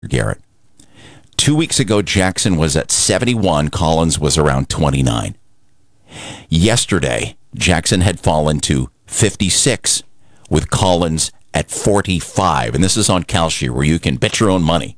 Garrett. 2 weeks ago, Jackson was at 71. Collins was around 29. Yesterday, Jackson had fallen to 56 with Collins at 45. And this is on Kalshi, where you can bet your own money.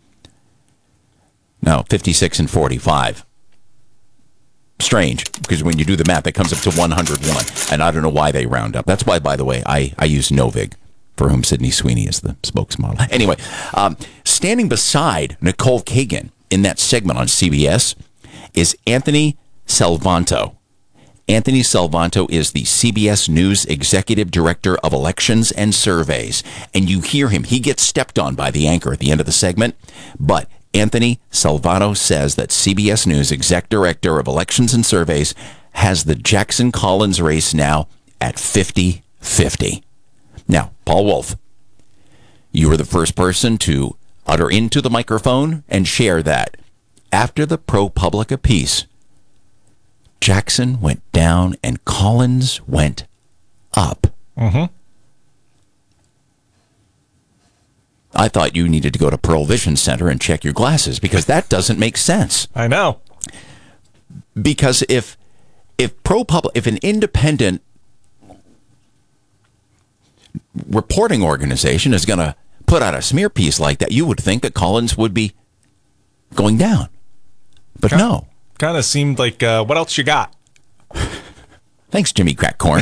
Now, 56 and 45. Strange, because when you do the math, it comes up to 101. And I don't know why they round up. That's why, by the way, I use Novig, for whom Sydney Sweeney is the spokesmodel. Anyway, standing beside Nicole Kagan in that segment on CBS is Anthony Salvanto. Anthony Salvanto is the CBS News Executive Director of Elections and Surveys. And you hear him. He gets stepped on by the anchor at the end of the segment. But Anthony Salvanto says that CBS News Exec Director of Elections and Surveys has the Jackson Collins race now at 50-50. Now, Paul Wolf, you were the first person to utter into the microphone and share that after the ProPublica piece, Jackson went down and Collins went up. Mm-hmm. I thought you needed to go to Pearl Vision Center and check your glasses because that doesn't make sense. I know. Because if an independent reporting organization is going to put out a smear piece like that, you would think that Collins would be going down. But no. Kind of seemed like, what else you got? Thanks, Jimmy Crackcorn.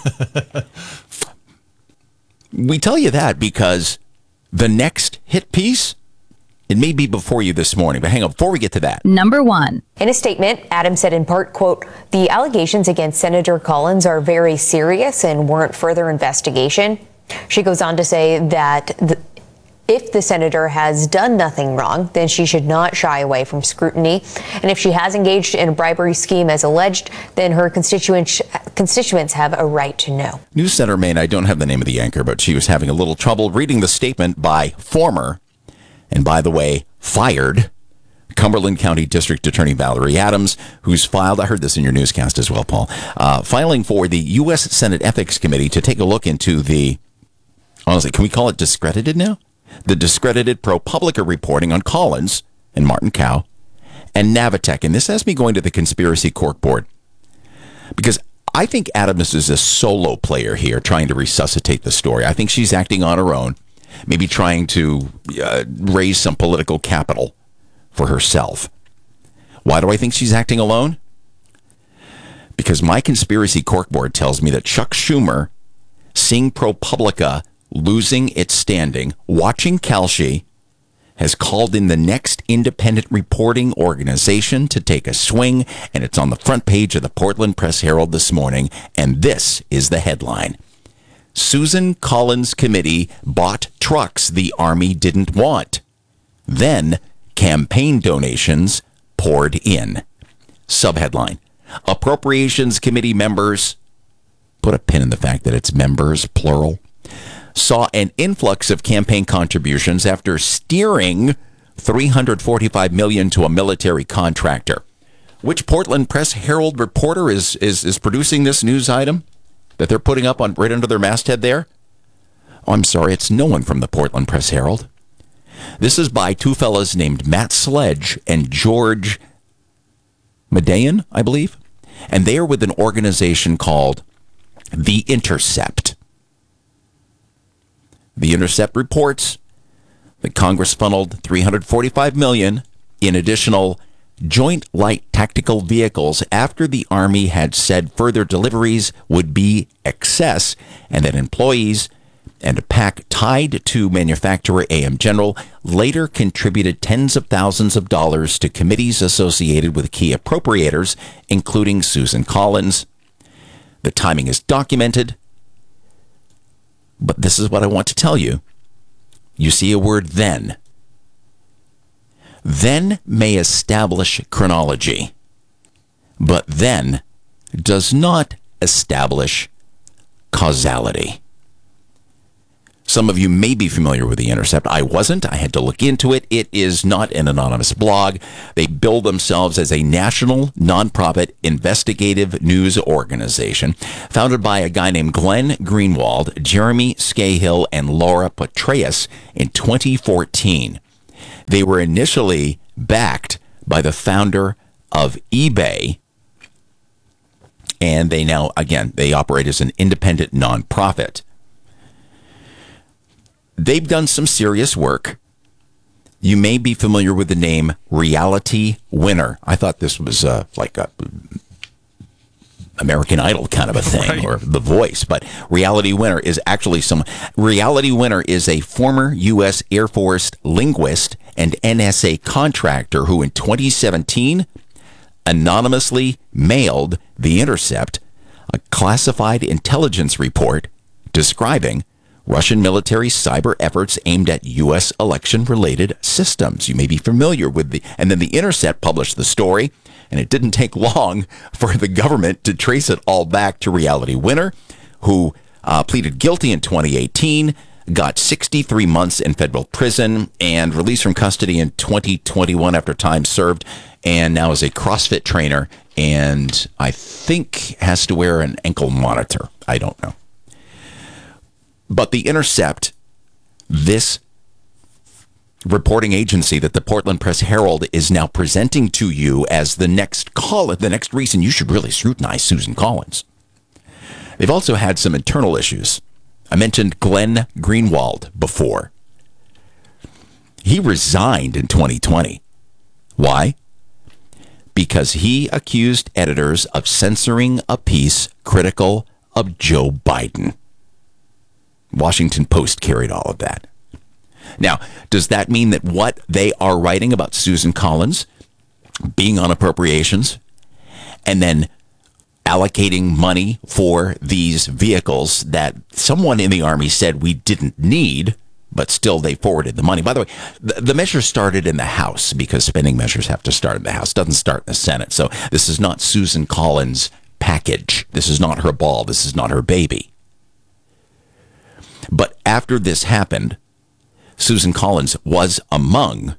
We tell you that because the next hit piece, it may be before you this morning, but hang on, before we get to that. Number one. In a statement, Adams said in part, quote, "The allegations against Senator Collins are very serious and warrant further investigation." She goes on to say that if the senator has done nothing wrong, then she should not shy away from scrutiny. And if she has engaged in a bribery scheme as alleged, then her constituents have a right to know. News Center Maine, I don't have the name of the anchor, but she was having a little trouble reading the statement by former, and by the way, fired, Cumberland County District Attorney Valerie Adams, who's filed, I heard this in your newscast as well, Paul, filing for the U.S. Senate Ethics Committee to take a look into the, honestly, can we call it discredited now? The discredited ProPublica reporting on Collins and Martin Cow and Navitech. And this has me going to the conspiracy cork board because I think Adams is a solo player here trying to resuscitate the story. I think she's acting on her own, maybe trying to raise some political capital for herself. Why do I think she's acting alone? Because my conspiracy corkboard tells me that Chuck Schumer, seeing ProPublica losing its standing, watching Kalshi, has called in the next independent reporting organization to take a swing, and it's on the front page of the Portland Press Herald this morning, and this is the headline. Susan Collins Committee bought trucks the Army didn't want. Then campaign donations poured in. Subheadline. Appropriations Committee members, put a pin in the fact that it's members, plural, saw an influx of campaign contributions after steering $345 million to a military contractor. Which Portland Press Herald reporter is producing this news item that they're putting up on right under their masthead there? Oh, I'm sorry, it's no one from the Portland Press Herald. This is by two fellas named Matt Sledge and George Medayan, I believe. And they are with an organization called The Intercept. The Intercept reports that Congress funneled $345 million in additional Joint Light Tactical Vehicles after the Army had said further deliveries would be excess, and that employees and a PAC tied to manufacturer AM General later contributed tens of thousands of dollars to committees associated with key appropriators, including Susan Collins. The timing is documented. But this is what I want to tell you. You see a word then. Then may establish chronology, but then does not establish causality. Some of you may be familiar with The Intercept. I wasn't. I had to look into it. It is not an anonymous blog. They bill themselves as a national, nonprofit, investigative news organization founded by a guy named Glenn Greenwald, Jeremy Scahill, and Laura Petraeus in 2014. They were initially backed by the founder of eBay, and they now, again, they operate as an independent nonprofit. They've done some serious work. You may be familiar with the name Reality Winner. I thought this was like a American Idol kind of a thing, right, or The Voice, but Reality Winner is actually Reality Winner is a former U.S. Air Force linguist and NSA contractor who in 2017 anonymously mailed The Intercept a classified intelligence report describing Russian military cyber efforts aimed at U.S. election-related systems. You may be familiar with and then The Intercept published the story, and it didn't take long for the government to trace it all back to Reality Winner, who pleaded guilty in 2018, got 63 months in federal prison, and released from custody in 2021 after time served, and now is a CrossFit trainer, and I think has to wear an ankle monitor. I don't know. But The Intercept, this reporting agency that the Portland Press Herald is now presenting to you as the next reason you should really scrutinize Susan Collins. They've also had some internal issues. I mentioned Glenn Greenwald before. He resigned in 2020. Why? Because he accused editors of censoring a piece critical of Joe Biden. Washington Post carried all of that. Now, does that mean that what they are writing about Susan Collins being on appropriations and then allocating money for these vehicles that someone in the Army said we didn't need, but still they forwarded the money? By the way, the measure started in the House because spending measures have to start in the House. It doesn't start in the Senate. So this is not Susan Collins' package. This is not her ball. This is not her baby. But after this happened, Susan Collins was among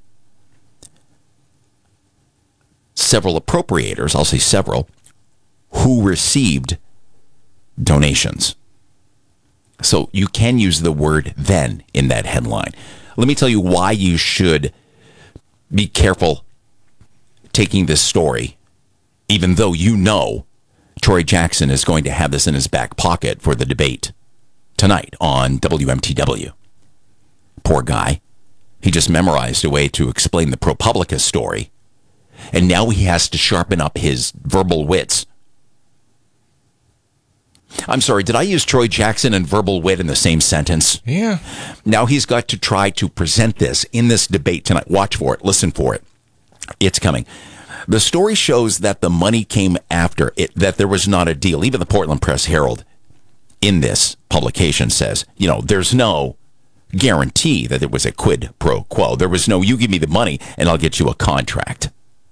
several appropriators, I'll say several, who received donations. So you can use the word then in that headline. Let me tell you why you should be careful taking this story, even though you know Troy Jackson is going to have this in his back pocket for the debate tonight on WMTW. Poor guy. He just memorized a way to explain the ProPublica story, and now he has to sharpen up his verbal wits. I'm sorry, did I use Troy Jackson and verbal wit in the same sentence? Yeah. Now he's got to try to present this in this debate tonight. Watch for it. Listen for it. It's coming. The story shows that the money came after it, that there was not a deal. Even the Portland Press Herald in this publication says, there's no guarantee that it was a quid pro quo. There was no, you give me the money and I'll get you a contract.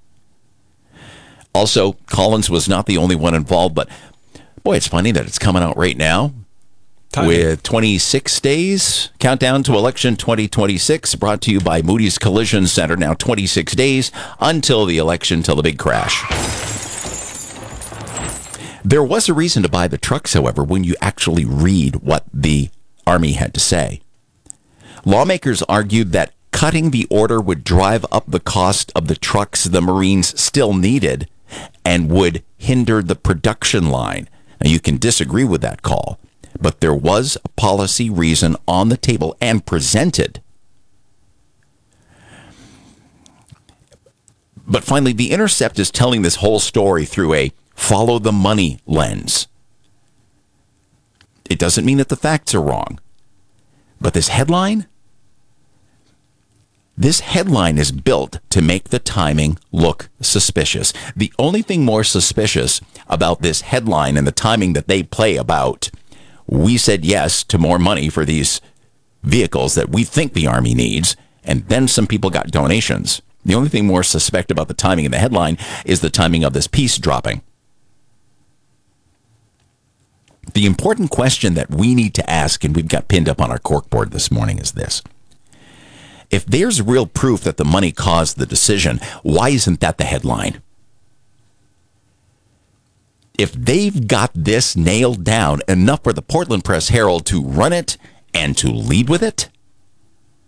Also, Collins was not the only one involved, but boy, it's funny that it's coming out right now. With 26 days, countdown to election 2026, brought to you by Moody's Collision Center. Now 26 days until the election, till the big crash. There was a reason to buy the trucks, however, when you actually read what the Army had to say. Lawmakers argued that cutting the order would drive up the cost of the trucks the Marines still needed and would hinder the production line. Now, you can disagree with that call, but there was a policy reason on the table and presented. But finally, The Intercept is telling this whole story through a follow the money lens. It doesn't mean that the facts are wrong. But this headline is built to make the timing look suspicious. The only thing more suspicious about this headline and the timing that they play about, we said yes to more money for these vehicles that we think the Army needs, and then some people got donations. The only thing more suspect about the timing in the headline is the timing of this piece dropping. The important question that we need to ask, and we've got pinned up on our corkboard this morning, is this. If there's real proof that the money caused the decision, why isn't that the headline? If they've got this nailed down enough for the Portland Press Herald to run it and to lead with it,